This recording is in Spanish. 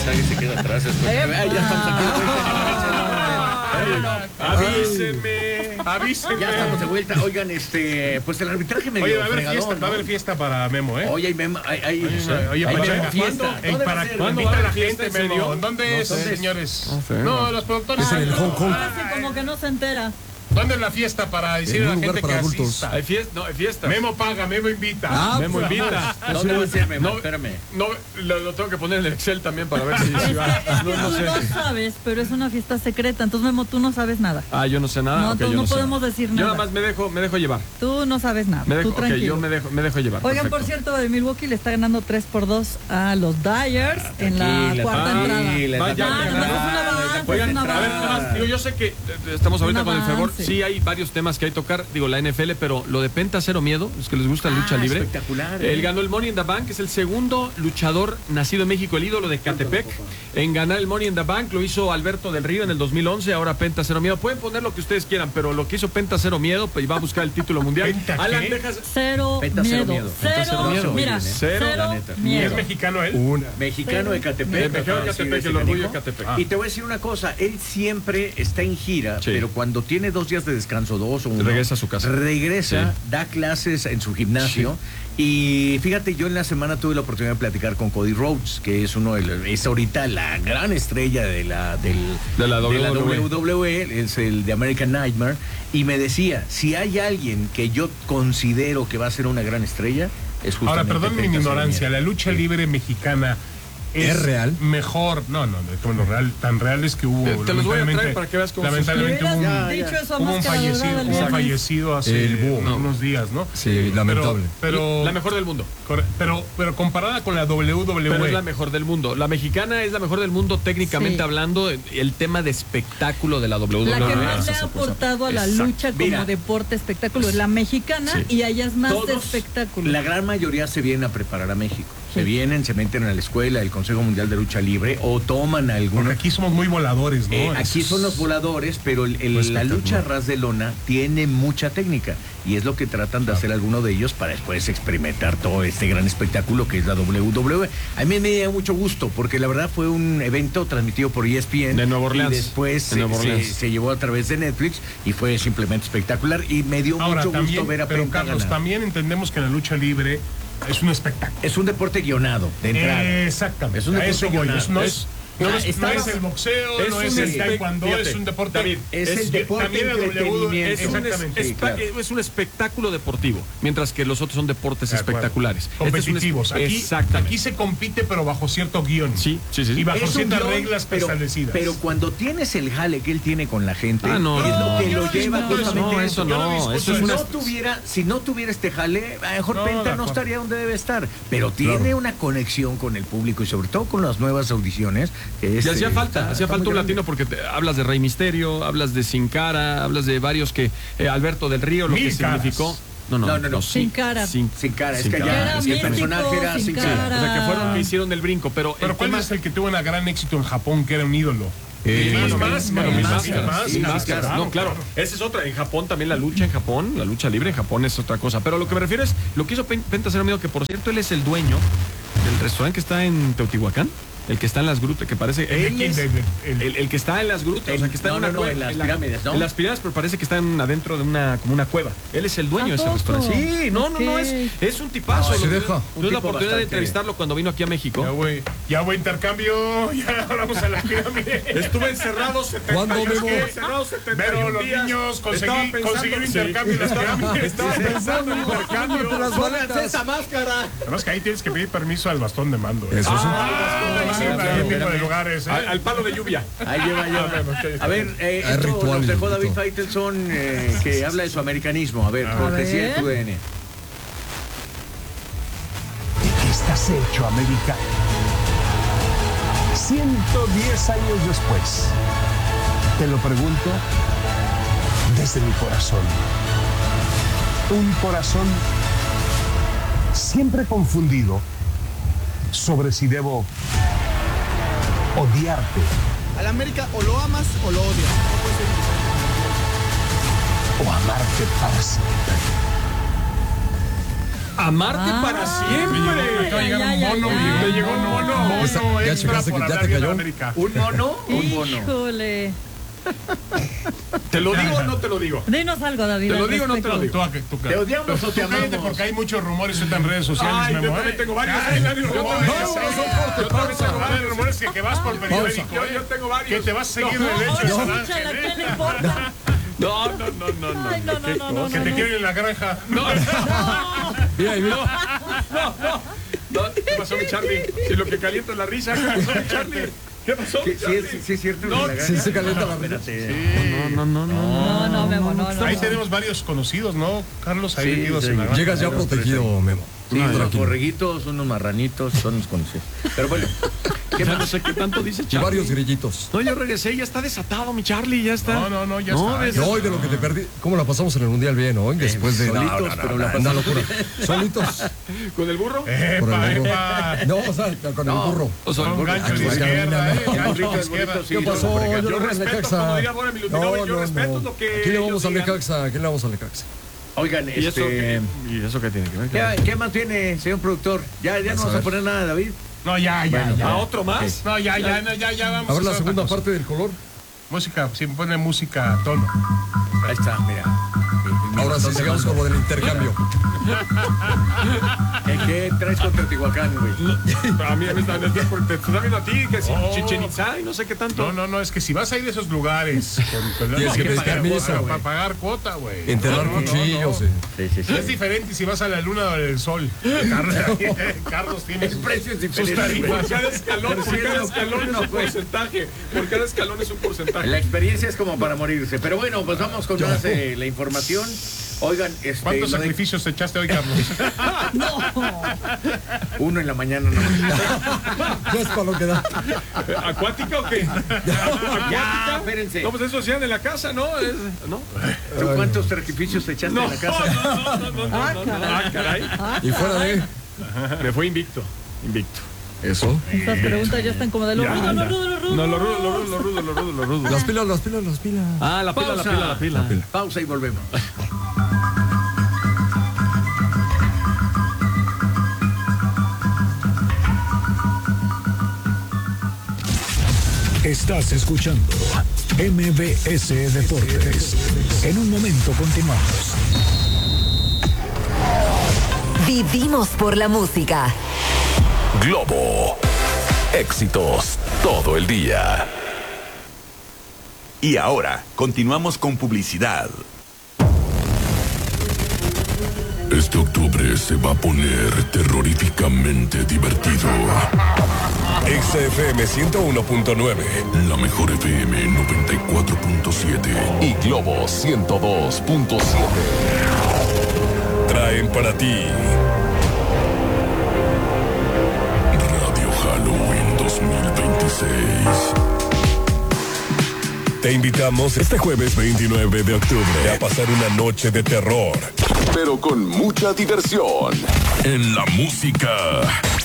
Alguien se queda atrás. Ya estamos aquí. Avísenme. Ya estamos de vuelta. Oigan, pues el arbitraje me dio. Oye, va a haber fiesta para Memo, ¿eh? Oye, Memo, oye, fiesta. ¿Cuándo va a la gente, Memo? ¿Dónde es, señores? No, los productores. En el Hong Kong. Como que no se entera. ¿Dónde es la fiesta para decirle a la gente que asista? Hay fiesta, no, hay fiesta. Memo paga, Memo invita. Memo invita. ¿Dónde va a ser, Memo? Espérame. No, lo tengo que poner en el Excel también para ver si va. No sé. Tú no sabes, pero es una fiesta secreta. Entonces, Memo, tú no sabes nada. Yo no sé nada. No, Okay, tú no sé. podemos decir nada. Yo nada más me dejo llevar. Tú no sabes nada. Tú tranquilo. Yo me dejo llevar. Oigan, perfecto. por cierto, de Milwaukee le está ganando 3-2 a los Dyers en la cuarta entrada. Oigan, a ver, nada más, digo, yo sé que estamos ahorita con el fervor. Sí, hay varios temas que hay que tocar, digo, la NFL, pero lo de Penta Cero Miedo, es que les gusta la lucha libre. Espectacular. Él ganó el Money in the Bank, es el segundo luchador nacido en México, el ídolo de Catepec. En ganar el Money in the Bank lo hizo Alberto del Río en el 2011, ahora Penta Cero Miedo. Pueden poner lo que ustedes quieran, pero lo que hizo Penta Cero Miedo, pues va a buscar el título mundial. Alan, dejas cero miedo. Mira, cero miedo. ¿Y es mexicano él? Mexicano de Catepec. Mexicano de Catepec, el orgullo de Catepec. Y te voy a decir una cosa, él siempre está en gira, pero cuando tiene 2 días de descanso, 2 o 1, regresa a su casa. Da clases en su gimnasio. Y fíjate, yo en la semana tuve la oportunidad de platicar con Cody Rhodes, que es es ahorita la gran estrella de la WWE, es el de American Nightmare, y me decía, si hay alguien que yo considero que va a ser una gran estrella, es justamente. Ahora, perdón mi ignorancia, la lucha libre mexicana ¿es real? Mejor, no, tan real es que hubo. Te los voy a traer para que veas cómo lamentablemente hubo un fallecido hace unos días, ¿no? Sí, lamentable. Pero la mejor del mundo. Pero comparada con la WWE. Pero es la mejor del mundo. La mexicana es la mejor del mundo técnicamente hablando. El tema de espectáculo de la WWE. La que más le ha aportado a la lucha como deporte espectáculo es la mexicana y allá es más de espectáculo. La gran mayoría se vienen a preparar a México. Se meten a la escuela del Consejo Mundial de Lucha Libre o toman algunos. Porque aquí somos muy voladores, ¿no? Aquí son los voladores, pero la lucha a ras de lona tiene mucha técnica y es lo que tratan de hacer algunos de ellos para después experimentar todo este gran espectáculo que es la WWE. A mí me dio mucho gusto porque la verdad fue un evento transmitido por ESPN de Nueva Orleans. Y después se llevó a través de Netflix y fue simplemente espectacular y me dio mucho gusto ver a Penta Carlos, ganar. También entendemos que la lucha libre es un espectáculo. Es un deporte guionado de entrada. Exactamente. Es un deporte guionado. No es el boxeo, no es el taekwondo, es un deporte. David, es el deporte es un espectáculo deportivo, mientras que los otros son deportes espectaculares. Competitivos. Aquí se compite, pero bajo cierto guión. Sí. Y bajo ciertas reglas establecidas. Pero cuando tienes el jale que él tiene con la gente, es lo que lo lleva justamente eso. Si no tuviera este jale, a lo mejor Penta no estaría donde debe estar. Pero tiene una conexión con el público y sobre todo con las nuevas audiciones. Y hacía falta un latino porque hablas de Rey Misterio, hablas de Sin Cara, hablas de varios que Alberto del Río, lo que significó. No. Sin cara. Sin cara. Es que ya el personaje era sin cara. O sea, que fueron los que hicieron el brinco. Pero ¿cuál es el que tuvo un gran éxito en Japón, que era un ídolo? Máscaras. No, claro. Esa es otra. En Japón también la lucha la lucha libre en Japón es otra cosa. Pero lo que me refiero es lo que hizo Penta Cero Miedo, que por cierto él es el dueño del restaurante que está en Teotihuacán. El que está en las grutas, que parece. El que está en las grutas, o sea, que está en las pirámides, ¿no? En las pirámides, pero parece que están adentro de como una cueva. Él es el dueño de ese restaurante. Sí, no, es un tipazo. Tuve la oportunidad de entrevistarlo cuando vino aquí a México. Ya voy intercambio, ya vamos a las pirámides. Estuve encerrado 70 días. Pero los niños conseguir intercambio en las pirámides. Estaba pensando en intercambio. Pónganse esa máscara. Además que ahí tienes que pedir permiso al bastón de mando. Eso es de lugares, al palo de lluvia. Ahí lleva. A ver, esto nos dejó David Faitelson, que habla de su americanismo. A ver, cortesía de TUDN. Estás hecho americano. 110 años después. Te lo pregunto desde mi corazón. Un corazón siempre confundido sobre si debo odiarte. Al América o lo amas o lo odias. O amarte para siempre. Amarte para siempre. Te llegó un mono. Te llegó un mono. Ya checaste que ya te cayó. ¿Un mono? Un mono. Híjole. ¿Te lo digo o no te lo digo? Dinos algo, David. ¿Te lo digo o no te lo digo? ¿Te odiamos o te amamos? Porque hay muchos rumores en redes sociales, Ay, Memo. yo también tengo varios. Yo también tengo varios rumores que vas por periódico. Yo tengo varios. Que te vas a seguir de leche. Escúchala, ¿qué le importa? No. Ay, no. Que te quieren en la granja. ¿Qué pasó, mi Charlie? Si lo que calienta es la risa, ¿qué pasó, mi Charlie? ¿Qué pasó? Sí, es cierto. Sí se calienta la risa. No, Memo, no. Ahí tenemos varios conocidos, ¿no, Carlos? Ahí metidos en la granja. Llegas ya protegido, Memo. Sí, unos borreguitos, unos marranitos, son los conocidos. Pero bueno, No sé qué tanto dice Y Charlie. varios grillitos. No, yo regresé, ya está desatado, mi Charlie, ya está. No, ya está. No, y de lo que te perdí. ¿Cómo la pasamos en el Mundial bien hoy? Después de. solitos, pero la una locura. Solitos. ¿Con el burro? Por el burro. Epa. No, o sea, con el burro. O sea, Un gancho de Aquí, izquierda, no. gancho de izquierda. ¿Qué pasó? Yo respeto, como diría Bora Milutinovic, yo respeto lo que ¿Quién le vamos ellos al digan. Necaxa? ¿Quién le vamos al Necaxa? oigan, ¿Y eso qué tiene que ver? ¿qué más tiene, señor productor? Ya no vamos a poner nada, David. No, ya. ¿A otro más? No, ya vamos A ver la hacer segunda otra cosa. parte del color. Música, si pone música a tono. Ahí está, mira. Ahora sí, sigamos con lo del intercambio. ¿Qué traes con Teotihuacán, güey? A mí me están viendo a ti, que si Chichen Itzá y no sé qué tanto. No, es que si vas a ir a esos lugares, Tienes que pedir permiso, para pagar cuota, güey. Enterrar cuchillos. Sí. Es diferente si vas a la luna o del sol. Carlos tiene El precio es sus diferente. tarifas. Por cada escalón es un porcentaje. Por cada escalón es un porcentaje. La experiencia es como para morirse. Pero bueno, pues vamos con más la información. Oigan, ¿Cuántos lo de- sacrificios te echaste hoy, Carlos? Uno en la mañana, no. Ya es para lo que da. ¿Acuática o qué? Ya, espérense. No, pues eso hacían en la casa, ¿no? ¿No? ¿Tú cuántos sacrificios te echaste en la casa? No. Ah, caray. Y fuera de. Me fue invicto. Eso. Estas preguntas ya están como de lo rudo. No, lo rudo. Las pilas. Ah, la pila. Pausa y volvemos. Estás escuchando MBS Deportes. En un momento continuamos. Vivimos por la música. Globo. Éxitos todo el día. Y ahora, continuamos con publicidad. Este octubre se va a poner terroríficamente divertido. XFM 101.9. La mejor FM 94.7. Y Globo 102.7. Traen para ti Radio Halloween 2026. Te invitamos este jueves 29 de octubre a pasar una noche de terror, Pero con mucha diversión. en la música